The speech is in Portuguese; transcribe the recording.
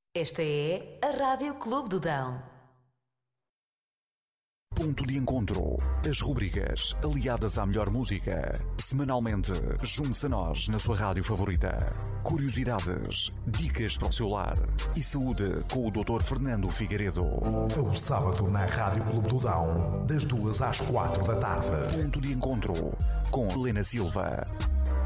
Esta é a Rádio Clube do Dão. Ponto de encontro. As rubricas aliadas à melhor música. Semanalmente, junte-se a nós na sua rádio favorita. Curiosidades, dicas para o seu lar e saúde com o Dr. Fernando Figueiredo. Ao sábado na Rádio Clube do Dão, das 2 às 4 da tarde. Ponto de encontro com Helena Silva.